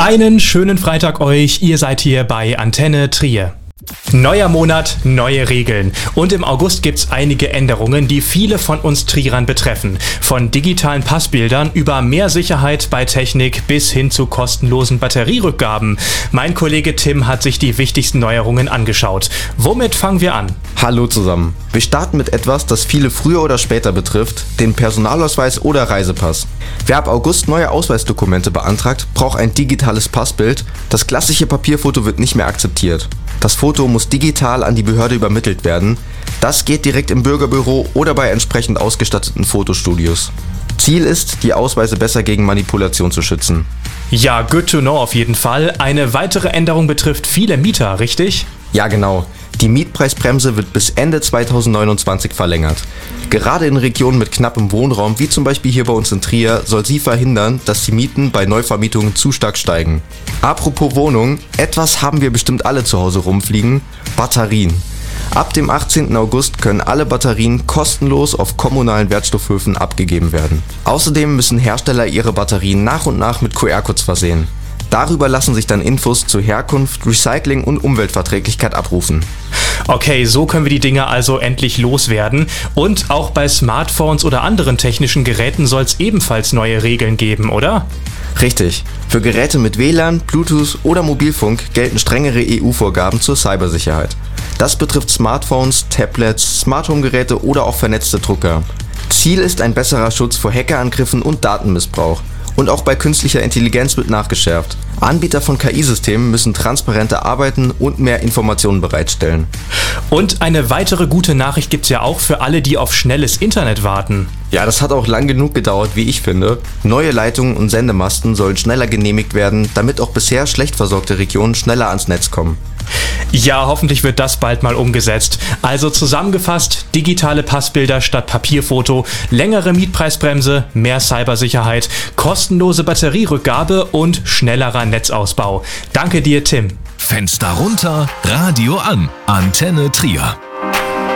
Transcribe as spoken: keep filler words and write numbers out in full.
Einen schönen Freitag euch, ihr seid hier bei Antenne Trier. Neuer Monat, neue Regeln. Und im August gibt's einige Änderungen, die viele von uns Trierern betreffen. Von digitalen Passbildern über mehr Sicherheit bei Technik bis hin zu kostenlosen Batterierückgaben. Mein Kollege Tim hat sich die wichtigsten Neuerungen angeschaut. Womit fangen wir an? Hallo zusammen. Wir starten mit etwas, das viele früher oder später betrifft, den Personalausweis oder Reisepass. Wer ab August neue Ausweisdokumente beantragt, braucht ein digitales Passbild. Das klassische Papierfoto wird nicht mehr akzeptiert. Das Foto muss digital an die Behörde übermittelt werden. Das geht direkt im Bürgerbüro oder bei entsprechend ausgestatteten Fotostudios. Ziel ist, die Ausweise besser gegen Manipulation zu schützen. Ja, good to know auf jeden Fall. Eine weitere Änderung betrifft viele Mieter, richtig? Ja, genau. Die Mietpreisbremse wird bis Ende zweitausendneunundzwanzig verlängert. Gerade in Regionen mit knappem Wohnraum, wie zum Beispiel hier bei uns in Trier, soll sie verhindern, dass die Mieten bei Neuvermietungen zu stark steigen. Apropos Wohnung, etwas haben wir bestimmt alle zu Hause rumfliegen: Batterien. Ab dem achtzehnten August können alle Batterien kostenlos auf kommunalen Wertstoffhöfen abgegeben werden. Außerdem müssen Hersteller ihre Batterien nach und nach mit Q R-Codes versehen. Darüber lassen sich dann Infos zu Herkunft, Recycling und Umweltverträglichkeit abrufen. Okay, so können wir die Dinge also endlich loswerden. Und auch bei Smartphones oder anderen technischen Geräten soll es ebenfalls neue Regeln geben, oder? Richtig. Für Geräte mit W L A N, Bluetooth oder Mobilfunk gelten strengere E U-Vorgaben zur Cybersicherheit. Das betrifft Smartphones, Tablets, Smart Home Geräte oder auch vernetzte Drucker. Ziel ist ein besserer Schutz vor Hackerangriffen und Datenmissbrauch. Und auch bei künstlicher Intelligenz wird nachgeschärft. Anbieter von K I-Systemen müssen transparenter arbeiten und mehr Informationen bereitstellen. Und eine weitere gute Nachricht gibt's ja auch für alle, die auf schnelles Internet warten. Ja, das hat auch lang genug gedauert, wie ich finde. Neue Leitungen und Sendemasten sollen schneller genehmigt werden, damit auch bisher schlecht versorgte Regionen schneller ans Netz kommen. Ja, hoffentlich wird das bald mal umgesetzt. Also zusammengefasst: digitale Passbilder statt Papierfoto, längere Mietpreisbremse, mehr Cybersicherheit, kostenlose Batterierückgabe und schnellerer Netzausbau. Danke dir, Tim. Fenster runter, Radio an. Antenne Trier.